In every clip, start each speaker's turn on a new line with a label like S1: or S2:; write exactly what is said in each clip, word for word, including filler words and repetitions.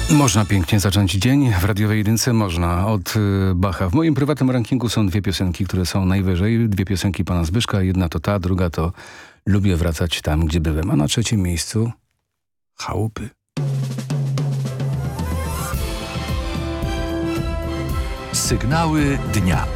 S1: Można pięknie zacząć dzień. W radiowej jedynce można od y, Bacha. W moim prywatnym rankingu są dwie piosenki, które są najwyżej. Dwie piosenki pana Zbyszka. Jedna to ta, druga to Lubię wracać tam, gdzie byłem. A na trzecim miejscu Chałupy.
S2: Sygnały dnia.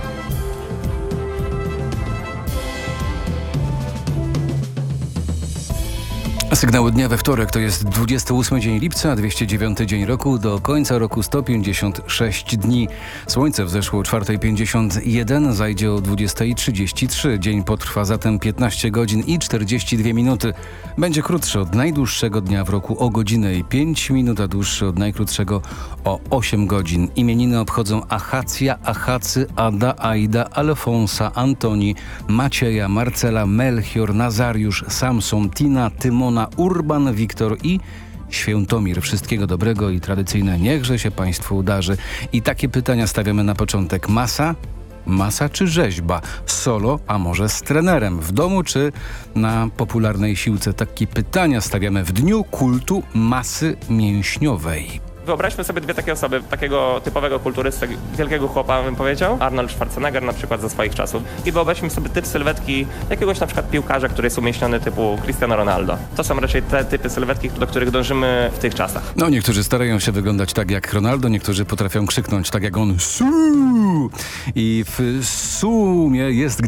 S1: Sygnały dnia we wtorek to jest dwudziesty ósmy dzień lipca, dwieście dziewiąty dzień roku, do końca roku sto pięćdziesiąt sześć dni. Słońce wzeszło o czwarta pięćdziesiąt jeden, zajdzie o dwudziesta trzydzieści trzy. Dzień potrwa zatem piętnaście godzin i czterdzieści dwie minuty. Będzie krótszy od najdłuższego dnia w roku o godzinę i pięć minut, a dłuższy od najkrótszego o osiem godzin. Imieniny obchodzą Achacja, Achacy, Ada, Aida, Alfonsa, Antoni, Macieja, Marcela, Melchior, Nazariusz, Samson, Tina, Tymona, Urban, Wiktor i Świętomir. Wszystkiego dobrego i tradycyjne niechże się Państwu darzy. I takie pytania stawiamy na początek. Masa? Masa czy rzeźba? Solo, a może z trenerem? W domu czy na popularnej siłce? Takie pytania stawiamy w dniu kultu masy mięśniowej.
S3: Wyobraźmy sobie dwie takie osoby, takiego typowego kulturysty, wielkiego chłopa bym powiedział, Arnold Schwarzenegger na przykład ze swoich czasów. I wyobraźmy sobie typ sylwetki jakiegoś na przykład piłkarza, który jest umieśniony typu Cristiano Ronaldo. To są raczej te typy sylwetki, do których dążymy w tych czasach.
S1: No niektórzy starają się wyglądać tak jak Ronaldo, niektórzy potrafią krzyknąć tak jak on Su! I w sumie jest